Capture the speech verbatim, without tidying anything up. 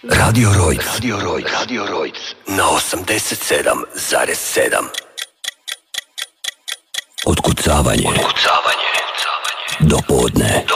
Radio Rojc. Radio Rojc. Radio Rojc. Na osamdeset sedam zarez sedam. Otkucavanje. Otkucavanje. Do podne. Do